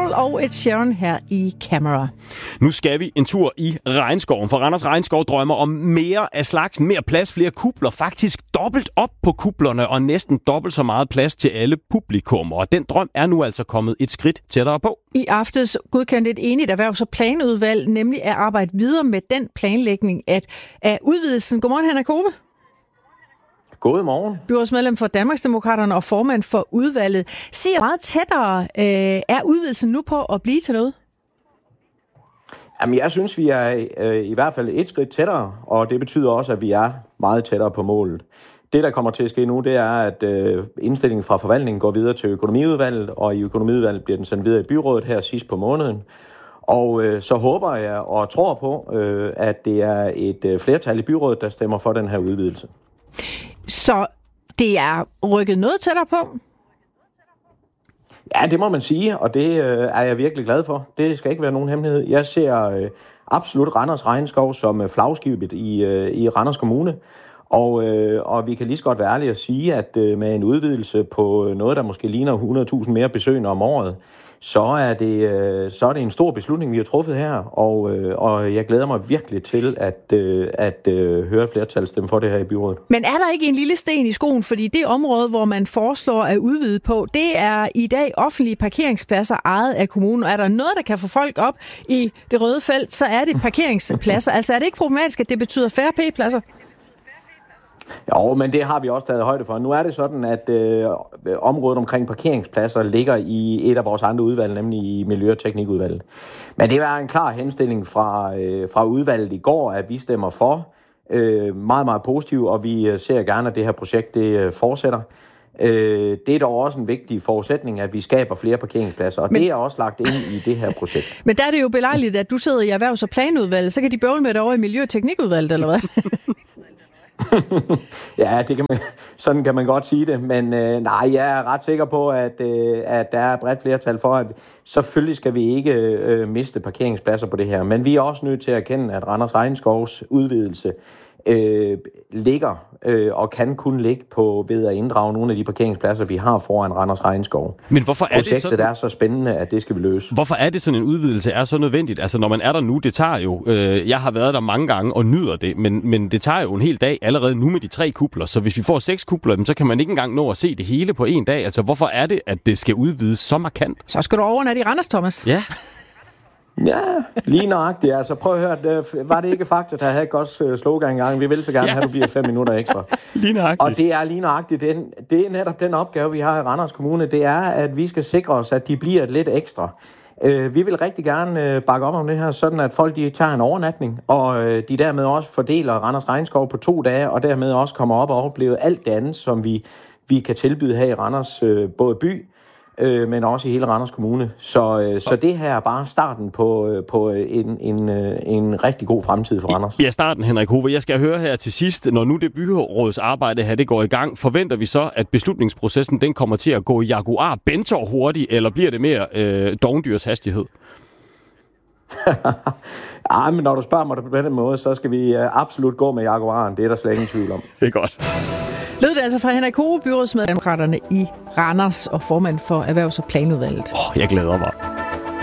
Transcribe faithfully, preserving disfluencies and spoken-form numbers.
Adele og Ed Sheeran her i Camera. Nu skal vi en tur i regnskoven, for Randers Regnskov drømmer om mere af slagsen, mere plads, flere kupler, faktisk dobbelt op på kuplerne og næsten dobbelt så meget plads til alle publikummer. Og den drøm er nu altså kommet et skridt tættere på. I aftes godkendte et enigt erhvervs- og planudvalg, nemlig at arbejde videre med den planlægning at, af udvidelsen. Godmorgen, Henrik Hove. God morgen. Byrådsmedlem for Danmarksdemokraterne og formand for udvalget. Siger meget tættere øh, er udvidelsen nu på at blive til noget? Jamen, jeg synes, vi er øh, i hvert fald et skridt tættere, og det betyder også, at vi er meget tættere på målet. Det, der kommer til at ske nu, det er, at øh, indstillingen fra forvaltningen går videre til økonomiudvalget, og i økonomiudvalget bliver den sendt videre i byrådet her sidst på måneden. Og øh, så håber jeg og tror på, øh, at det er et øh, flertal i byrådet, der stemmer for den her udvidelse. Så det er rykket noget tættere på? Ja, det må man sige, og det øh, er jeg virkelig glad for. Det skal ikke være nogen hemmelighed. Jeg ser øh, absolut Randers Regnskov som øh, flagskibet i, øh, i Randers Kommune. Og, øh, og vi kan lige så godt være ærlige at sige, at øh, med en udvidelse på noget, der måske ligner hundrede tusind mere besøgende om året, så er det, øh, så er det en stor beslutning, vi har truffet her. Og, øh, og jeg glæder mig virkelig til at, øh, at øh, høre et flertal stemme for det her i byrådet. Men er der ikke en lille sten i skoen? Fordi det område, hvor man foreslår at udvide på, det er i dag offentlige parkeringspladser ejet af kommunen. Og er der noget, der kan få folk op i det røde felt, så er det parkeringspladser. Altså er det ikke problematisk, at det betyder færre P-pladser? Jo, men det har vi også taget højde for. Nu er det sådan, at øh, området omkring parkeringspladser ligger i et af vores andre udvalg, nemlig i Miljø- og Teknikudvalget. Men det var en klar henstilling fra, øh, fra udvalget i går, at vi stemmer for. Øh, meget, meget positivt, og vi ser gerne, at det her projekt det, øh, fortsætter. Øh, det er dog også en vigtig forudsætning, at vi skaber flere parkeringspladser, og men, det er også lagt ind i det her projekt. Men der er det jo belejligt, at du sidder i erhvervs- og planudvalget, så kan de bøvle med det over i Miljø- og Teknikudvalget, eller hvad? Ja, det kan man, sådan kan man godt sige det, men øh, nej, jeg er ret sikker på, at, øh, at der er et bredt flertal for, at selvfølgelig skal vi ikke øh, miste parkeringspladser på det her, men vi er også nødt til at erkende, at Randers Regnskovs udvidelse øh, ligger øh, og kan kun ligge på ved at inddrage nogle af de parkeringspladser, vi har foran Randers Regnskov. Men hvorfor er Projektet det sådan? er så spændende, at det skal vi løse. Hvorfor er det sådan en udvidelse er så nødvendigt? Altså når man er der nu, det tager jo, øh, jeg har været der mange gange og nyder det, men, men det tager jo en hel dag allerede nu med de tre kupler, så hvis vi får seks kupler, så kan man ikke engang nå at se det hele på en dag. Altså hvorfor er det, at det skal udvides så markant? Så skal du overnatte i Randers, Thomas. Ja. Ja, lige nøjagtigt. Altså prøv at høre, det, var det ikke Fakta, der havde et godt slogan engang? Vi vil så gerne ja. have, at du bliver fem minutter ekstra. Lige nøjagtigt. Og det er lige nøjagtigt. Den, det er netop den opgave, vi har i Randers Kommune. Det er, at vi skal sikre os, at de bliver lidt ekstra. Uh, vi vil rigtig gerne uh, bakke op om det her, sådan at folk de tager en overnatning, og uh, de dermed også fordeler Randers Regnskov på to dage, og dermed også kommer op og oplever alt det andet, som vi, vi kan tilbyde her i Randers, uh, både by, men også i hele Randers Kommune. Så, så det her er bare starten på, på en, en, en rigtig god fremtid for Randers. Ja, starten, Henrik Hove. Jeg skal høre her til sidst, når nu det byrådsarbejde her det går i gang, forventer vi så, at beslutningsprocessen den kommer til at gå Jaguar Bentor hurtigt, eller bliver det mere øh, dovendyrs hastighed? Ej, men når du spørger mig på den måde, så skal vi absolut gå med Jaguaren. Det er der slet ingen tvivl om. Det er godt. Lød det altså fra Henrik Hove, byrådsmedlem i Randers og formand for Erhvervs- og Planudvalget. Oh, jeg glæder mig.